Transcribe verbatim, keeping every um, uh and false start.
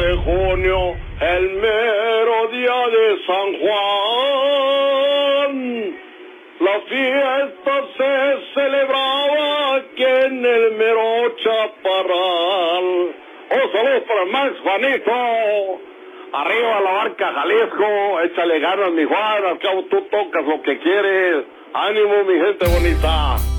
de junio, el mero día de San Juan. La fiesta se celebraba aquí en el mero Chaparral. Oh, saludos para Max Juanito. Arriba la barca Jalisco, échale ganas mi Juan, al cabo tú tocas lo que quieres. Ánimo mi gente bonita.